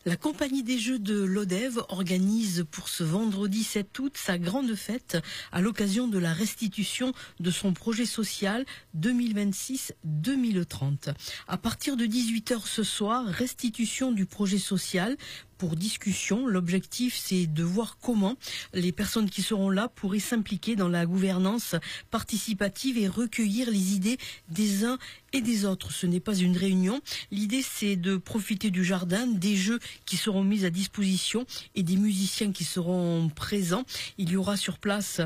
La compagnie des Jeux de Lodève organise pour ce vendredi 7 août sa grande fête à l'occasion de la restitution de son projet social 2026-2030. À partir de 18h ce soir, restitution du projet social pour discussion. L'objectif, c'est de voir comment les personnes qui seront là pourraient s'impliquer dans la gouvernance participative et recueillir les idées des uns et des autres. Ce n'est pas une réunion. L'idée, c'est de profiter du jardin, des jeux qui seront mis à disposition et des musiciens qui seront présents. Il y aura sur place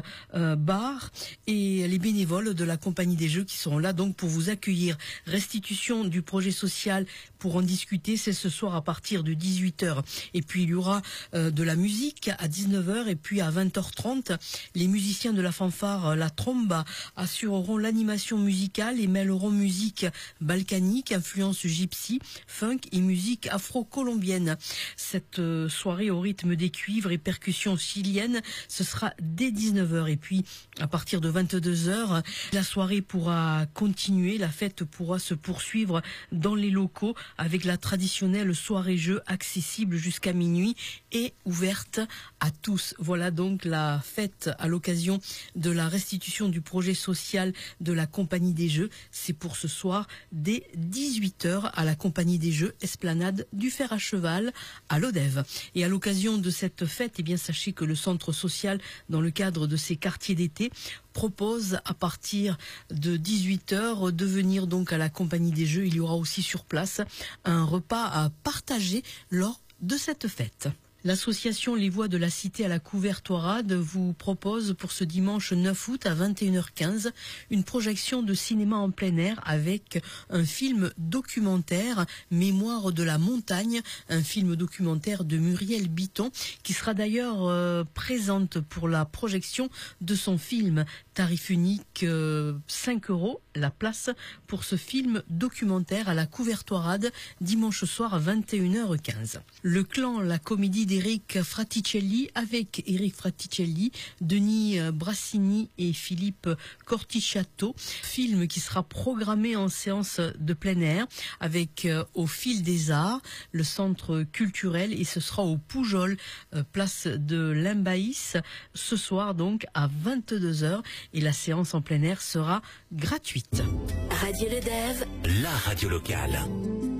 bar et les bénévoles de la compagnie des Jeux qui seront là donc pour vous accueillir. Restitution du projet social pour en discuter, c'est ce soir à partir de 18h. Et puis il y aura de la musique à 19h et puis à 20h30, les musiciens de la fanfare La Tromba assureront l'animation musicale et mêleront musique balkanique, influence gypsy, funk et musique afro-colombienne. Cette soirée au rythme des cuivres et percussions chiliennes, ce sera dès 19h. Et puis à partir de 22h, la soirée pourra continuer, la fête pourra se poursuivre dans les locaux avec la traditionnelle soirée-jeu accessible jusqu'à minuit et ouverte à tous. Voilà donc la fête à l'occasion de la restitution du projet social de la Compagnie des Jeux. C'est pour ce soir dès 18h à la Compagnie des Jeux, esplanade du Fer à Cheval à Lodève. Et à l'occasion de cette fête, eh bien, sachez que le centre social, dans le cadre de ses quartiers d'été, propose à partir de 18h de venir donc à la Compagnie des Jeux. Il y aura aussi sur place un repas à partager lors de cette fête. L'association Les Voix de la Cité à la Couvertoirade vous propose pour ce dimanche 9 août à 21h15 une projection de cinéma en plein air avec un film documentaire, Mémoire de la montagne, un film documentaire de Muriel Bitton qui sera d'ailleurs présente pour la projection de son film. Tarif unique 5 € la place pour ce film documentaire à la Couvertoirade dimanche soir à 21h15. Le Clan, la comédie d'Éric Fraticelli avec Éric Fraticelli, Denis Brassini et Philippe Corticciato. Film qui sera programmé en séance de plein air avec au Fil des Arts, le centre culturel, et ce sera au Poujol, place de Limbaïs, ce soir donc à 22h. Et la séance en plein air sera gratuite. Radio Lodève, la radio locale.